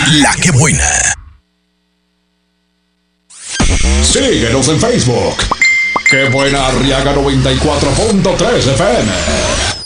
La que buena. Síguenos en Facebook. Qué buena Arriaga 94.3 FM.